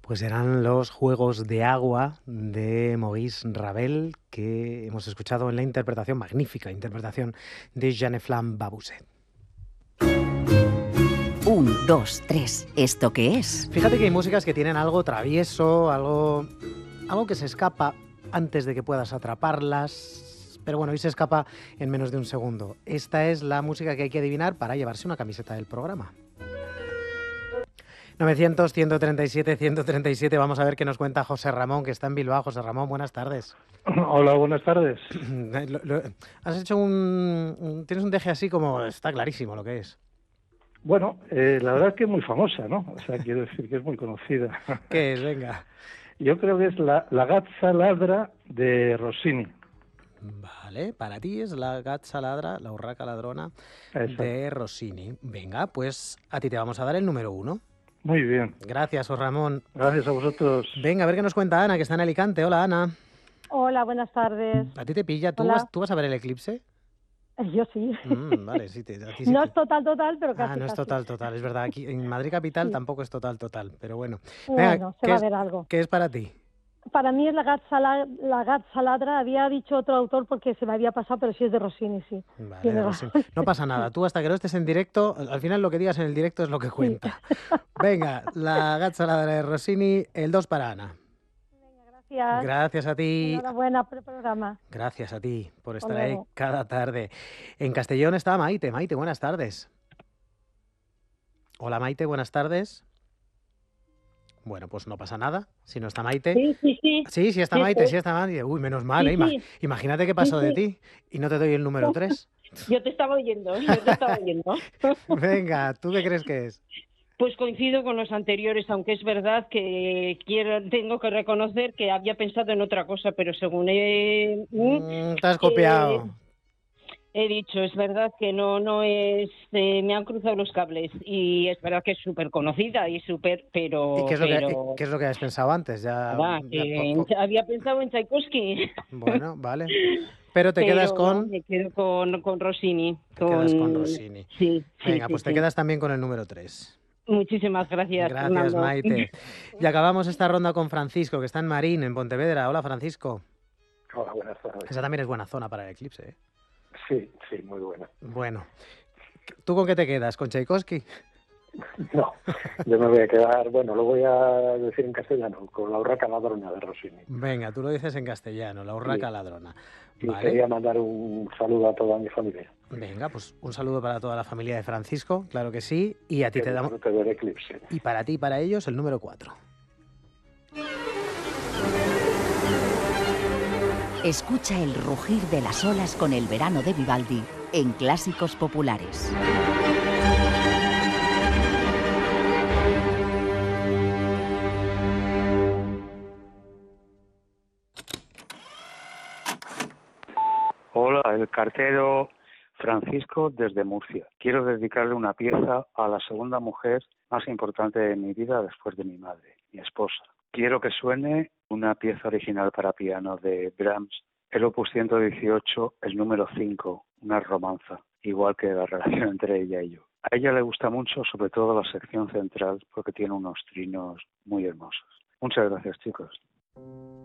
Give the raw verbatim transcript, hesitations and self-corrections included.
Pues eran los Juegos de Agua de Maurice Ravel, que hemos escuchado en la interpretación, magnífica interpretación, de Jeanne-Flamme Babusset. Un, dos, tres. ¿Esto qué es? Fíjate que hay músicas que tienen algo travieso, algo, algo que se escapa antes de que puedas atraparlas. Pero bueno, hoy se escapa en menos de un segundo. Esta es la música que hay que adivinar para llevarse una camiseta del programa. novecientos, ciento treinta y siete, ciento treinta y siete. Vamos a ver qué nos cuenta José Ramón, que está en Bilbao. José Ramón, buenas tardes. Hola, buenas tardes. Lo, lo, has hecho un, un... Tienes un deje así como... Está clarísimo lo que es. Bueno, eh, la verdad es que es muy famosa, ¿no? O sea, quiero decir que es muy conocida. ¿Qué es? Venga. Yo creo que es la, la Gazza Ladra de Rossini. Vale, para ti es la Gazza Ladra, la urraca ladrona Exacto. de Rossini. Venga, pues a ti te vamos a dar el número uno. Muy bien. Gracias, José Ramón. Gracias a vosotros. Venga, a ver qué nos cuenta Ana, que está en Alicante. Hola, Ana. Hola, buenas tardes. ¿A ti te pilla? ¿Tú, Hola. vas, ¿tú vas a ver el eclipse? Yo sí. Mm, vale, sí. Te, a ti sí no te... es total, total, pero casi Ah, no es casi. total, total. Es verdad, aquí en Madrid capital Sí. tampoco es total, total. Pero bueno. Venga, Bueno, se ¿qué va es, a ver algo. ¿qué es para ti? Para mí es la Gazza, la, la Gazza Ladra. Había dicho otro autor porque se me había pasado, pero sí es de Rossini, sí. Vale, Tiene de razón. Rossini. No pasa nada. Tú hasta que no estés en directo, al final lo que digas en el directo es lo que cuenta. Sí. Venga, la Gazza Ladra de Rossini, el dos para Ana. Gracias. Gracias a ti. Enhorabuena por el programa. Gracias a ti por estar Hasta ahí luego. cada tarde. En Castellón está Maite. Maite, buenas tardes. Hola Maite, buenas tardes. Bueno, pues no pasa nada si no está Maite. Sí, sí, sí. Sí, sí está Sí, Maite, sí. sí está Maite. Uy, menos mal, Sí, ¿eh? Ima- sí. Imagínate qué pasó Sí, de sí. ti y no te doy el número tres. Yo te estaba oyendo, yo te estaba oyendo. Venga, ¿tú qué crees que es? Pues coincido con los anteriores, aunque es verdad que quiero, tengo que reconocer que había pensado en otra cosa, pero según he, Mm, te has copiado. he dicho, es verdad que no no es, eh, me han cruzado los cables y es verdad que es súper conocida y súper, pero... ¿Y qué es lo que, pero qué es lo que has pensado antes? Ya, nada, ya que po- po- había pensado en Tchaikovsky. Bueno, vale. Pero te pero quedas no, con... me quedo con, con Rossini. Te quedas con Rossini. Sí, sí, Venga, sí, pues te sí. quedas también con el número tres. Muchísimas gracias, Gracias, Fernando. Maite. Y acabamos esta ronda con Francisco, que está en Marín, en Pontevedra. Hola, Francisco. Hola, buenas tardes. Esa también es buena zona para el eclipse, ¿eh? Sí, sí, muy buena. Bueno, ¿tú con qué te quedas? ¿Con Tchaikovsky? No, yo me voy a quedar, bueno, lo voy a decir en castellano, con la urraca ladrona de Rossini. Venga, tú lo dices en castellano, la urraca Sí. ladrona. Y Vale. quería mandar un saludo a toda mi familia. Venga, pues un saludo para toda la familia de Francisco, claro que sí. Y a ti Que te damos... disfrute del eclipse. Y para ti y para ellos el número cuatro. Escucha el rugir de las olas con el verano de Vivaldi en Clásicos Populares. Hola, el cartero Francisco desde Murcia. Quiero dedicarle una pieza a la segunda mujer más importante de mi vida después de mi madre, mi esposa. Quiero que suene una pieza original para piano de Brahms, el opus ciento dieciocho, el número cinco, una romanza, igual que la relación entre ella y yo. A ella le gusta mucho, sobre todo la sección central, porque tiene unos trinos muy hermosos. Muchas gracias, chicos.